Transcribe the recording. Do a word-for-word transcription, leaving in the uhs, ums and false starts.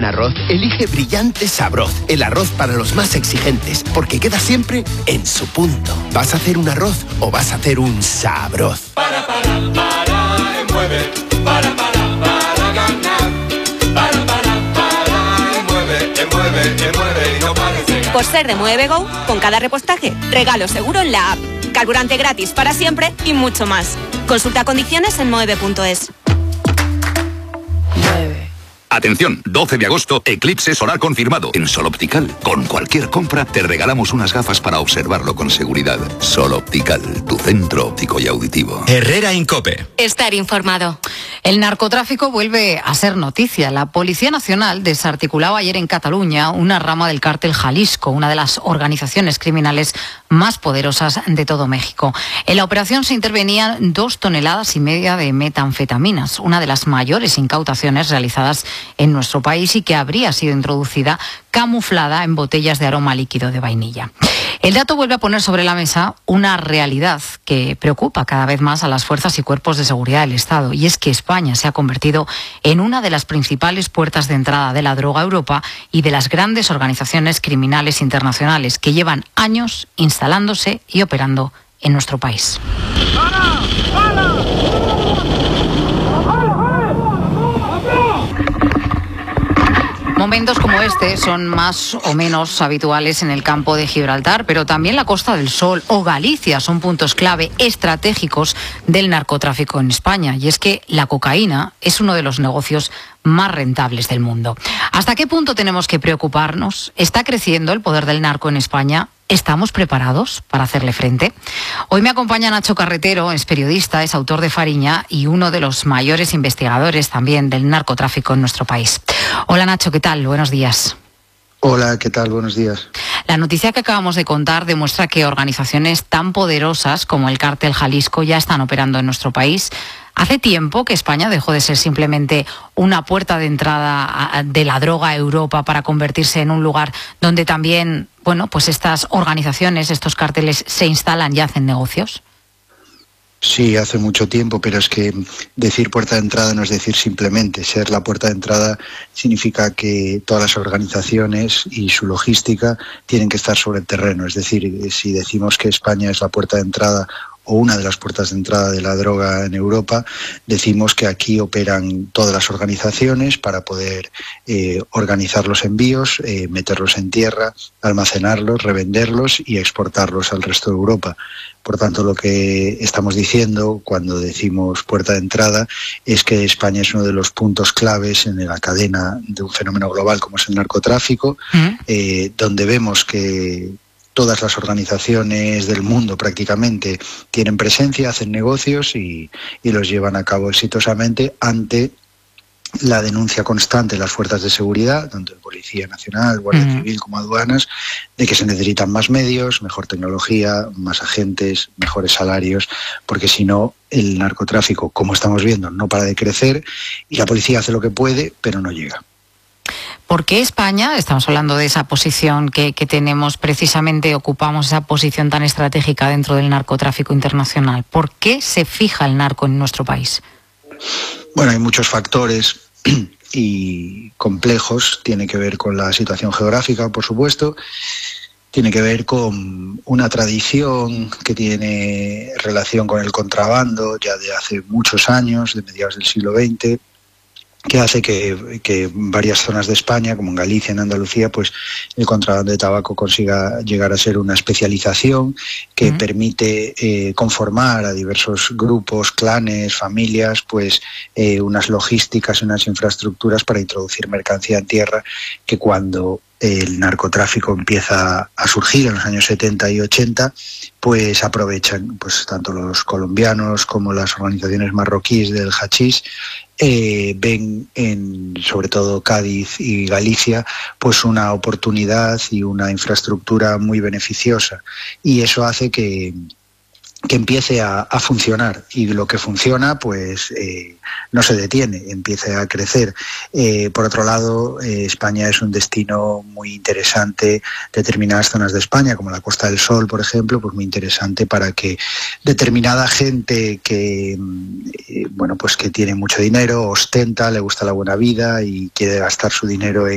arroz, elige Brillante Sabroz, el arroz para los más exigentes, porque queda siempre en su punto. ¿Vas a hacer un arroz o vas a hacer un sabroz? Para, para, para, mueve, para, para, para ganar. Para, para, para, mueve, mueve, mueve y no pares de ganar. Por ser de Mueve Go, con cada repostaje, regalo seguro en la app. Carburante gratis para siempre y mucho más. Consulta condiciones en moeve punto es. Atención, doce de agosto, eclipse solar confirmado en Sol Optical. Con cualquier compra te regalamos unas gafas para observarlo con seguridad. Sol Optical, tu centro óptico y auditivo. Herrera Incope. Estar informado. El narcotráfico vuelve a ser noticia. La Policía Nacional desarticulaba ayer en Cataluña una rama del cártel Jalisco, una de las organizaciones criminales más poderosas de todo México. En la operación se intervenían dos toneladas y media de metanfetaminas, una de las mayores incautaciones realizadas en nuestro país y que habría sido introducida camuflada en botellas de aroma líquido de vainilla. El dato vuelve a poner sobre la mesa una realidad que preocupa cada vez más a las fuerzas y cuerpos de seguridad del Estado, y es que España se ha convertido en una de las principales puertas de entrada de la droga a Europa y de las grandes organizaciones criminales internacionales que llevan años instalándose y operando en nuestro país. ¡Para! ¡Para! Momentos como este son más o menos habituales en el campo de Gibraltar, pero también la Costa del Sol o Galicia son puntos clave estratégicos del narcotráfico en España. Y es que la cocaína es uno de los negocios más rentables del mundo. ¿Hasta qué punto tenemos que preocuparnos? ¿Está creciendo el poder del narco en España? ¿Estamos preparados para hacerle frente? Hoy me acompaña Nacho Carretero, es periodista, es autor de Fariña y uno de los mayores investigadores también del narcotráfico en nuestro país. Hola Nacho, ¿qué tal? Buenos días. Hola, ¿qué tal? Buenos días. La noticia que acabamos de contar demuestra que organizaciones tan poderosas como el Cártel Jalisco ya están operando en nuestro país. Hace tiempo que España dejó de ser simplemente una puerta de entrada de la droga a Europa para convertirse en un lugar donde también, bueno, pues estas organizaciones, estos cárteles se instalan y hacen negocios. Sí, hace mucho tiempo, pero es que decir puerta de entrada no es decir simplemente. Ser la puerta de entrada significa que todas las organizaciones y su logística tienen que estar sobre el terreno. Es decir, si decimos que España es la puerta de entrada o una de las puertas de entrada de la droga en Europa, decimos que aquí operan todas las organizaciones para poder eh, organizar los envíos, eh, meterlos en tierra, almacenarlos, revenderlos y exportarlos al resto de Europa. Por tanto, lo que estamos diciendo cuando decimos puerta de entrada es que España es uno de los puntos claves en la cadena de un fenómeno global como es el narcotráfico, ¿Mm? eh, donde vemos que todas las organizaciones del mundo prácticamente tienen presencia, hacen negocios y, y los llevan a cabo exitosamente ante la denuncia constante de las fuerzas de seguridad, tanto de Policía Nacional, Guardia mm. Civil como aduanas, de que se necesitan más medios, mejor tecnología, más agentes, mejores salarios, porque si no, el narcotráfico, como estamos viendo, no para de crecer y la policía hace lo que puede, pero no llega. ¿Por qué España, estamos hablando de esa posición que, que tenemos, precisamente ocupamos esa posición tan estratégica dentro del narcotráfico internacional? ¿Por qué se fija el narco en nuestro país? Bueno, hay muchos factores y complejos. Tiene que ver con la situación geográfica, por supuesto. Tiene que ver con una tradición que tiene relación con el contrabando ya de hace muchos años, de mediados del siglo veinte, que hace que, que varias zonas de España, como en Galicia, en Andalucía, pues el contrabando de tabaco consiga llegar a ser una especialización que uh-huh. permite eh, conformar a diversos grupos, clanes, familias, pues eh, unas logísticas y unas infraestructuras para introducir mercancía en tierra que cuando el narcotráfico empieza a surgir en los años setenta y ochenta, pues aprovechan pues tanto los colombianos como las organizaciones marroquíes del hachís, eh, ven en sobre todo Cádiz y Galicia pues una oportunidad y una infraestructura muy beneficiosa, y eso hace que que empiece a, a funcionar, y lo que funciona pues eh, no se detiene, empieza a crecer. Eh, por otro lado, eh, España es un destino muy interesante, determinadas zonas de España, como la Costa del Sol, por ejemplo, pues muy interesante para que determinada gente que eh, bueno pues que tiene mucho dinero, ostenta, le gusta la buena vida y quiere gastar su dinero en